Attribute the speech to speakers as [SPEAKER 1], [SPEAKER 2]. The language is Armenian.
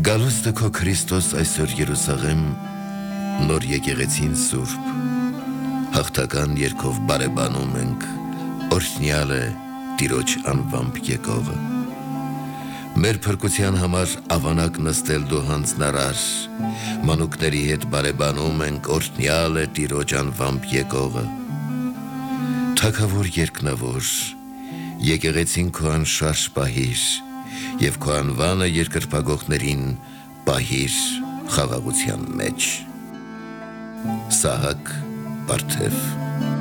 [SPEAKER 1] Գալուստը քո Քրիստոս այսօր Երուսաղեմ նոր եկեղեցին սուրբ հաղթական երգով բարեբանում ենք օրհնյալ է Տիրոջ անվամբ եկողը մեր փրկության համար ավանակ նստել դու հանձնարար մանուկների հետ բարեբանում ենք օրհնյալ է Տիրոջ անվամբ եկողը թագավոր երկնավոր եկեղեցին քո անշարժ պահիր և քո անվանը երկրպագողներին պահիր խաղաղության մեջ Սահակ Բարթև